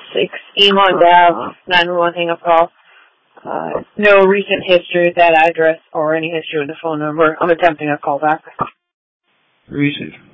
Elon Dav, 911 hang-up call. No recent history with that address or any history with the phone number. I'm attempting a call back. Receive.